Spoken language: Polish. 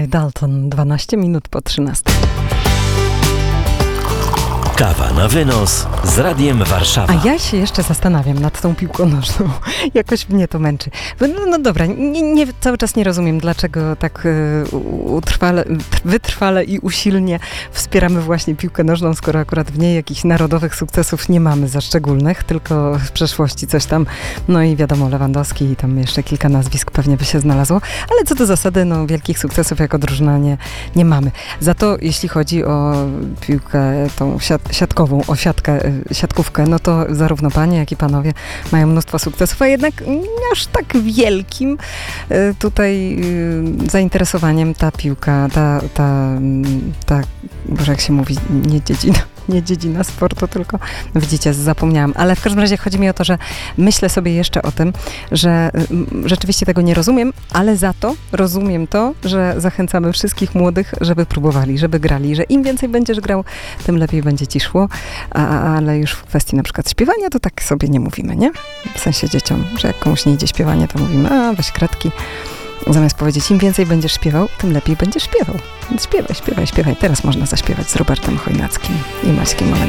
Troy Dalton, 12 minut po 13. Kawa na wynos z Radiem Warszawa. A ja się jeszcze zastanawiam nad tą piłką nożną. Jakoś mnie to męczy. No dobra, cały czas nie rozumiem, dlaczego tak wytrwale i usilnie wspieramy właśnie piłkę nożną, skoro akurat w niej jakichś narodowych sukcesów nie mamy za szczególnych, tylko w przeszłości coś tam, no i wiadomo, Lewandowski i tam jeszcze kilka nazwisk pewnie by się znalazło, ale co do zasady, no wielkich sukcesów jako drużyna nie mamy. Za to jeśli chodzi o piłkę tą siatkową, o siatkówkę, no to zarówno panie, jak i panowie mają mnóstwo sukcesów, a jednak nie aż tak wielkim tutaj zainteresowaniem ta piłka, ta Boże, jak się mówi, nie dziedzina sportu, tylko widzicie, zapomniałam. Ale w każdym razie chodzi mi o to, że myślę sobie jeszcze o tym, że rzeczywiście tego nie rozumiem, ale za to rozumiem to, że zachęcamy wszystkich młodych, żeby próbowali, żeby grali, że im więcej będziesz grał, tym lepiej będzie ci szło, ale już w kwestii na przykład śpiewania, to tak sobie nie mówimy, nie? W sensie dzieciom, że jak komuś nie idzie śpiewanie, to mówimy, weź kredki. Zamiast powiedzieć, im więcej będziesz śpiewał, tym lepiej będziesz śpiewał. Więc śpiewaj. Teraz można zaśpiewać z Robertem Chojnackim i Maćkiem Olenem.